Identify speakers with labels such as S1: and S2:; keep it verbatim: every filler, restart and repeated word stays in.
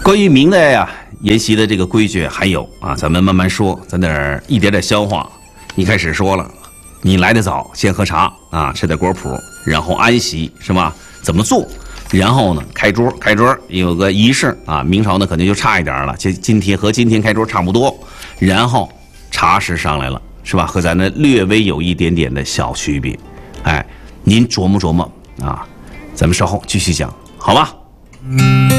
S1: 关于明代呀沿袭的这个规矩还有啊，咱们慢慢说，咱得儿一点点消化。一开始说了，你来得早，先喝茶啊，吃点果脯，然后安席是吧？怎么做？然后呢，开桌，开桌有个仪式啊。明朝呢可能就差一点了，今今天和今天开桌差不多。然后茶食上来了，是吧？和咱的略微有一点点的小区别。哎，您琢磨琢磨啊，咱们稍后继续讲，好吧？